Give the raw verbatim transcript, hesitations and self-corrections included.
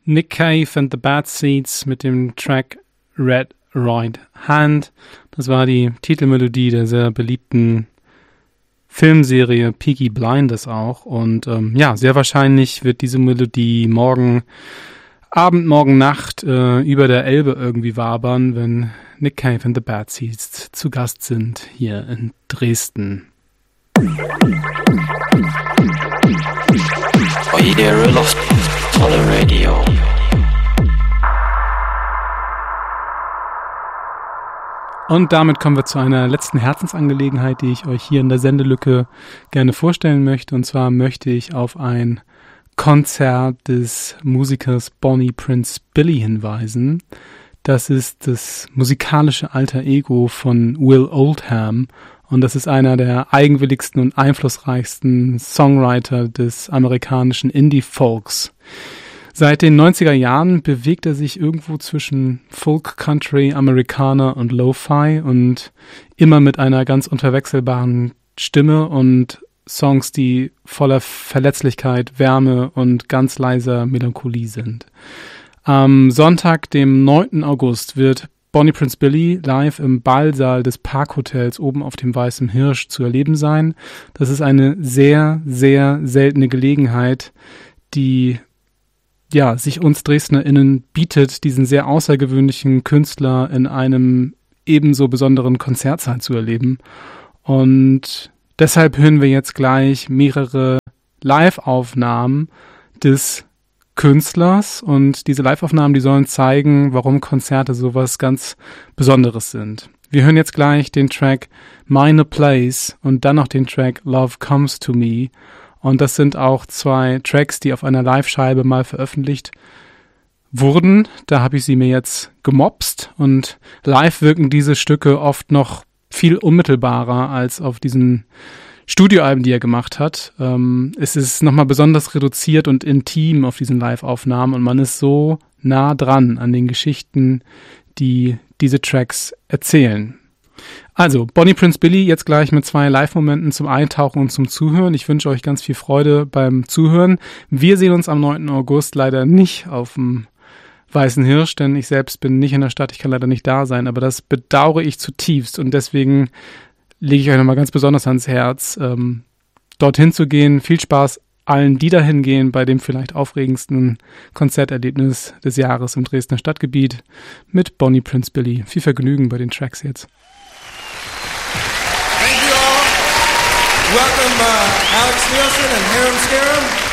Nick Cave and the Bad Seeds mit dem Track Red Right Hand. Das war die Titelmelodie der sehr beliebten Filmserie Peaky Blinders auch. Und ähm, ja, sehr wahrscheinlich wird diese Melodie morgen Abend, morgen Nacht äh, über der Elbe irgendwie wabern, wenn Nick Cave and the Bad Seeds zu Gast sind hier in Dresden. Idea Lost on the radio. Und damit kommen wir zu einer letzten Herzensangelegenheit, die ich euch hier in der Sendelücke gerne vorstellen möchte. Und zwar möchte ich auf ein Konzert des Musikers Bonnie Prince Billy hinweisen. Das ist das musikalische Alter Ego von Will Oldham. Und das ist einer der eigenwilligsten und einflussreichsten Songwriter des amerikanischen Indie-Folks. Seit den neunziger Jahren bewegt er sich irgendwo zwischen Folk, Country, Amerikaner und Lo-Fi und immer mit einer ganz unverwechselbaren Stimme und Songs, die voller Verletzlichkeit, Wärme und ganz leiser Melancholie sind. Am Sonntag, dem neunten August, wird Bonnie Prince Billy live im Ballsaal des Parkhotels oben auf dem Weißen Hirsch zu erleben sein. Das ist eine sehr, sehr seltene Gelegenheit, die ja, sich uns DresdnerInnen bietet, diesen sehr außergewöhnlichen Künstler in einem ebenso besonderen Konzertsaal zu erleben. Und deshalb hören wir jetzt gleich mehrere Live-Aufnahmen des Künstlers. Und diese Live-Aufnahmen, die sollen zeigen, warum Konzerte sowas ganz Besonderes sind. Wir hören jetzt gleich den Track Mine a Place und dann noch den Track Love Comes to Me. Und das sind auch zwei Tracks, die auf einer Live-Scheibe mal veröffentlicht wurden. Da habe ich sie mir jetzt gemopst. Und live wirken diese Stücke oft noch viel unmittelbarer als auf diesen Studioalben, die er gemacht hat. Ähm, es ist nochmal besonders reduziert und intim auf diesen Live-Aufnahmen. Und man ist so nah dran an den Geschichten, die diese Tracks erzählen. Also, Bonnie Prince Billy jetzt gleich mit zwei Live-Momenten zum Eintauchen und zum Zuhören. Ich wünsche euch ganz viel Freude beim Zuhören. Wir sehen uns am neunten August leider nicht auf dem Weißen Hirsch, denn ich selbst bin nicht in der Stadt, ich kann leider nicht da sein, aber das bedauere ich zutiefst und deswegen lege ich euch nochmal ganz besonders ans Herz, ähm, dorthin zu gehen. Viel Spaß allen, die dahin gehen, bei dem vielleicht aufregendsten Konzerterlebnis des Jahres im Dresdner Stadtgebiet mit Bonnie Prince Billy. Viel Vergnügen bei den Tracks jetzt. Welcome, uh, Alex Nielsen and Hiram Scarum.